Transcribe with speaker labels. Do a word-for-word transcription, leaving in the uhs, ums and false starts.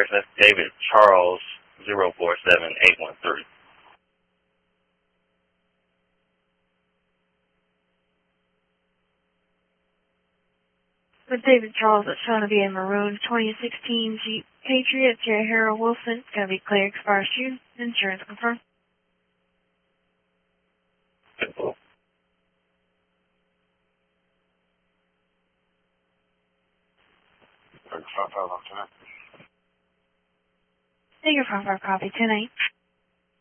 Speaker 1: expiration, that's David Charles, zero four seven eight one three.
Speaker 2: With David Charles, it's going to be a maroon twenty sixteen Jeep Patriot, J. Harold Wilson. It's going to be clear, expires June. Insurance confirmed. Take your five five copy, ten eight.